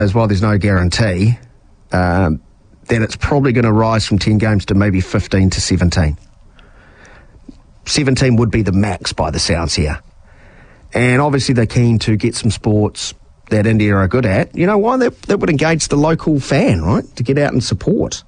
as well, there's no guarantee, then it's probably going to rise from 10 games to maybe 15 to 17. 17 would be the max by the sounds here. And obviously they're keen to get some sports that India are good at. You know why? That would engage the local fan, right? To get out and support.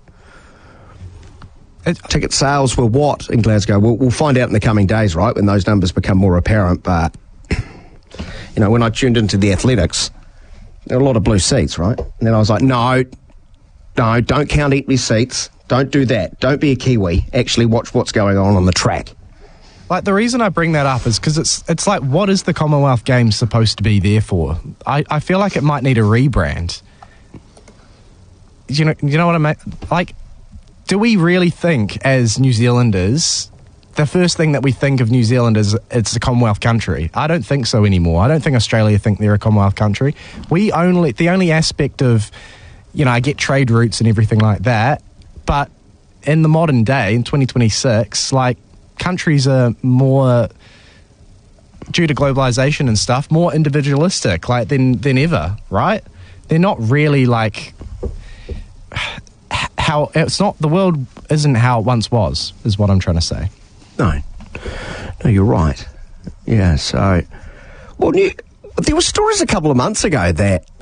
Ticket sales were what in Glasgow? We'll find out in the coming days, right, when those numbers become more apparent. But, you know, when I tuned into the athletics, there were a lot of blue seats, right? And then I was like, no, don't count empty seats. Don't do that. Don't be a Kiwi. Actually watch what's going on the track. Like, the reason I bring that up is because it's like, what is the Commonwealth Games supposed to be there for? I feel like it might need a rebrand. You know what I mean? Like, do we really think, as New Zealanders, the first thing that we think of New Zealand is it's a Commonwealth country? I don't think so anymore. I don't think Australia think they're a Commonwealth country. The only aspect of, you know, I get trade routes and everything like that, but in the modern day, in 2026, like, countries are more, due to globalization and stuff, more individualistic, like, than ever, right? They're not really like how it's not. The world isn't how it once was, is what I'm trying to say. No, you're right. Yeah. So, well, there were stories a couple of months ago that